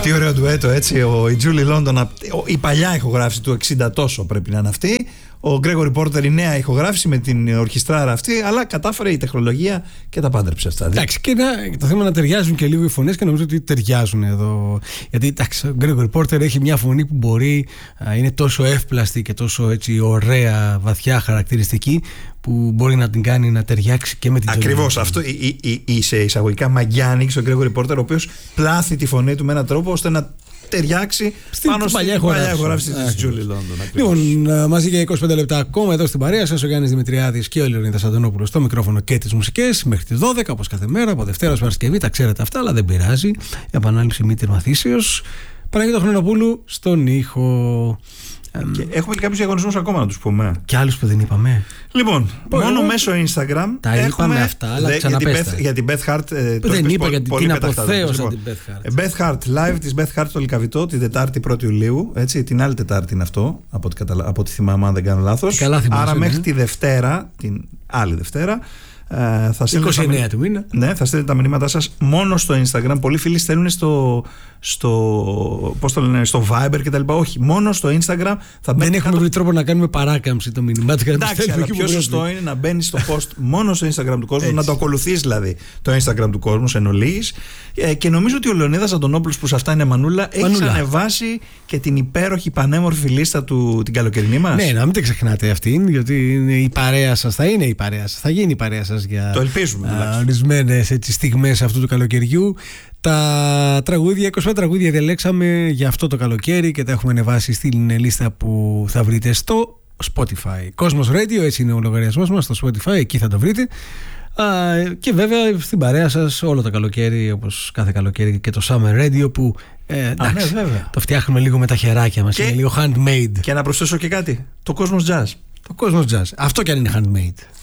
Τι ωραίο ντουέτο, έτσι. Η Τζούλι Λόντον, η παλιά ηχογράφηση του 60 τόσο πρέπει να είναι αυτή. Ο Γκρέγορι Πόρτερ η νέα ηχογράφηση με την ορχιστράρα αυτή. Αλλά κατάφερε η τεχνολογία και τα πάντρεψε αυτά. Εντάξει, και το θέμα να ταιριάζουν και λίγο οι φωνές και νομίζω ότι ταιριάζουν εδώ. Γιατί εντάξει, ο Γκρέγορι Πόρτερ έχει μια φωνή που μπορεί, είναι τόσο εύπλαστη και τόσο έτσι ωραία, βαθιά, χαρακτηριστική, που μπορεί να την κάνει να ταιριάξει και με την Τζούλι. Ακριβώς αυτό. Η σε εισαγωγικά μαγιά ανοίξει ο Γκρέγορι Πόρτερ, ο οποίος πλάθει τη φωνή του με έναν τρόπο ώστε να ταιριάξει πάνω στην παλιά ηχογράφηση της Τζούλι Λόντον. Λοιπόν, μαζί για 25 λεπτά ακόμα εδώ στην παρέα σας ο Γιάννης Δημητριάδης και ο Λεωνίδας Αντωνόπουλος στο μικρόφωνο και τις μουσικές μέχρι τις 12 όπως κάθε μέρα, από Δευτέρα ως Παρασκευή. Τα ξέρετε αυτά, αλλά δεν πειράζει. Επανάληψη μη τερμαθήσεως. Παναγιώτα Χρονοπούλου στον ήχο. Και έχουμε και κάποιους διαγωνισμούς ακόμα να τους πούμε. Και άλλους που δεν είπαμε. Λοιπόν, μόνο μέσω Instagram. Τα είπαμε αυτά, αλλά ξαναπέστα. Για την Beth Hart. Δεν είπα γιατί την αποθέωσα την Beth Hart. Beth Hart, live της Beth Hart στο Λυκαβητό την Τετάρτη 1η Ιουλίου. Έτσι, την άλλη Τετάρτη είναι αυτό, από ό,τι θυμάμαι, αν δεν κάνω λάθος. Άρα μέχρι τη Δευτέρα, την άλλη Δευτέρα. 29 του μήνα. Ναι, θα στείλετε τα μηνύματά σας μόνο στο Instagram. Πολλοί φίλοι στέλνουν πώς το λένε, στο Viber κτλ. Όχι, μόνο στο Instagram. Δεν έχουμε βρει τρόπο να κάνουμε παράκαμψη το μήνυμά του. Εντάξει, αλλά πιο σωστό είναι να μπαίνει στο post μόνο στο Instagram του κόσμου, να το ακολουθείς δηλαδή το Instagram του κόσμου εν ολίγης. Και νομίζω ότι ο Λεωνίδας Αντωνόπουλος, που σε αυτά είναι μανούλα, έχει ανεβάσει και την υπέροχη πανέμορφη λίστα του την καλοκαιρινή μας. Ναι, να μην την ξεχνάτε αυτήν, γιατί είναι η παρέα σας, θα είναι η παρέα σας, θα γίνει η παρέα σας για ορισμένες στιγμές αυτού του καλοκαιριού. Τα τραγούδια, 25 τραγούδια διαλέξαμε για αυτό το καλοκαίρι και τα έχουμε ανεβάσει στην λίστα που θα βρείτε στο Spotify. Κόσμος Radio, έτσι είναι ο λογαριασμός μας στο Spotify, εκεί θα το βρείτε. Και βέβαια στην παρέα σας όλο το καλοκαίρι, όπως κάθε καλοκαίρι, και το Summer Radio που εντάξει, το φτιάχνουμε λίγο με τα χεράκια μας, είναι λίγο handmade. Και να προσθέσω και κάτι, το Κόσμος Jazz. Το Κόσμος Jazz, αυτό κι αν είναι handmade.